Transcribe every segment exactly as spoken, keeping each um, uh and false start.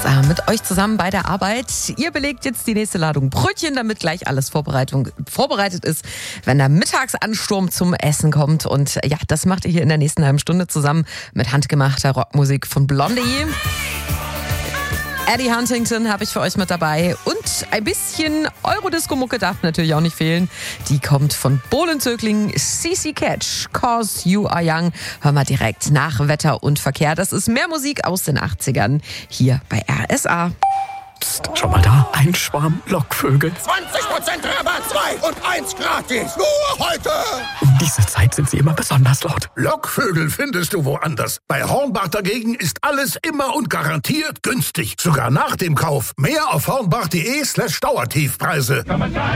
S A mit euch zusammen bei der Arbeit. Ihr belegt jetzt die nächste Ladung Brötchen, damit gleich alles Vorbereitung, vorbereitet ist, wenn der Mittagsansturm zum Essen kommt. Und ja, das macht ihr hier in der nächsten halben Stunde zusammen mit handgemachter Rockmusik von Blondie. Eddie Huntington habe ich für euch mit dabei. Und ein bisschen Eurodisco-Mucke darf natürlich auch nicht fehlen. Die kommt von Bohlenzögling, C C Catch, Cause You Are Young. Hören wir direkt nach Wetter und Verkehr. Das ist mehr Musik aus den achtzigern hier bei R S A. Psst, schon mal da? Ein Schwarm Lockvögel. zwanzig Prozent Rabatt, zwei und eins gratis. Nur heute. Um diese Zeit sind sie immer besonders laut. Lockvögel findest du woanders. Bei Hornbach dagegen ist alles immer und garantiert günstig. Sogar nach dem Kauf. Mehr auf hornbach.de slash Dauertiefpreise.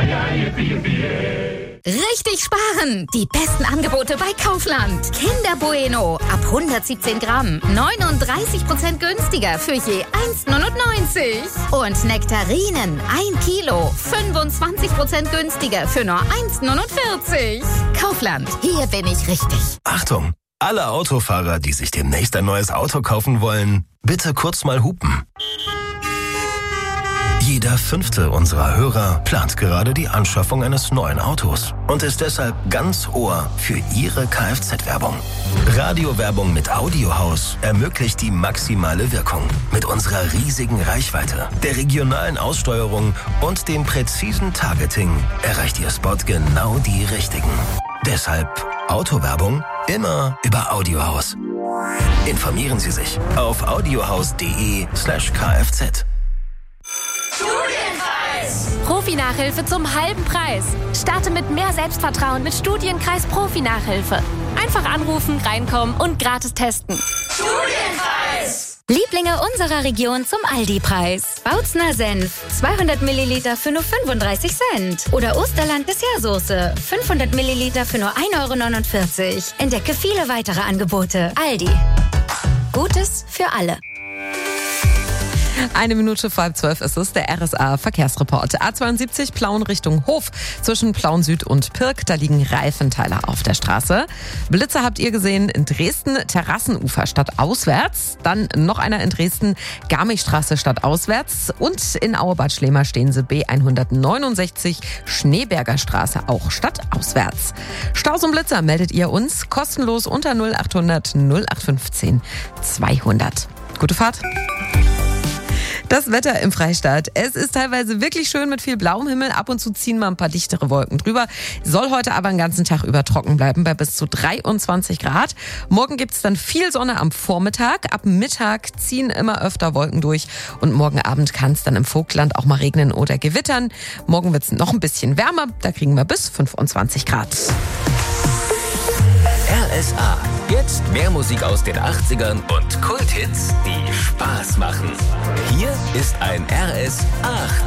Richtig sparen! Die besten Angebote bei Kaufland. Kinder Bueno ab hundertsiebzehn Gramm. neununddreißig Prozent günstiger für je eins neunundneunzig. Und Nektarinen ein Kilo. fünfundzwanzig Prozent günstiger für nur eins neunundvierzig. Kaufland, hier bin ich richtig. Achtung! Alle Autofahrer, die sich demnächst ein neues Auto kaufen wollen, bitte kurz mal hupen. Jeder fünfte unserer Hörer plant gerade die Anschaffung eines neuen Autos und ist deshalb ganz Ohr für Ihre Kfz-Werbung. Radiowerbung mit Audiohaus ermöglicht die maximale Wirkung. Mit unserer riesigen Reichweite, der regionalen Aussteuerung und dem präzisen Targeting erreicht Ihr Spot genau die Richtigen. Deshalb Autowerbung immer über Audiohaus. Informieren Sie sich auf audiohaus.de slash kfz. Profi-Nachhilfe zum halben Preis. Starte mit mehr Selbstvertrauen mit Studienkreis Profi-Nachhilfe. Einfach anrufen, reinkommen und gratis testen. Studienkreis! Lieblinge unserer Region zum Aldi-Preis. Bautzner Senf, zweihundert Milliliter für nur fünfunddreißig Cent. Oder Osterland Dessertsoße, fünfhundert Milliliter für nur ein Euro neunundvierzig. Entdecke viele weitere Angebote. Aldi. Gutes für alle. Eine Minute vor halb zwölf ist es, der R S A-Verkehrsreport. A zweiundsiebzig Plauen Richtung Hof zwischen Plauen Süd und Pirk. Da liegen Reifenteiler auf der Straße. Blitzer habt ihr gesehen in Dresden, Terrassenufer stadtauswärts. Dann noch einer in Dresden, Garmichstraße stadtauswärts. Und in Auebad Schlema stehen sie B hundertneunundsechzig, Schneeberger Straße auch stadtauswärts. Staus und Blitzer meldet ihr uns kostenlos unter null achthundert null acht fünfzehn zweihundert. Gute Fahrt! Das Wetter im Freistaat. Es ist teilweise wirklich schön mit viel blauem Himmel. Ab und zu ziehen mal ein paar dichtere Wolken drüber. Soll heute aber den ganzen Tag über trocken bleiben bei bis zu dreiundzwanzig Grad. Morgen gibt's dann viel Sonne am Vormittag. Ab Mittag ziehen immer öfter Wolken durch. Und morgen Abend kann es dann im Vogtland auch mal regnen oder gewittern. Morgen wird's noch ein bisschen wärmer. Da kriegen wir bis fünfundzwanzig Grad. R S A. Jetzt mehr Musik aus den achtzigern und Kulthits, die Spaß machen. Hier ist ein R S A.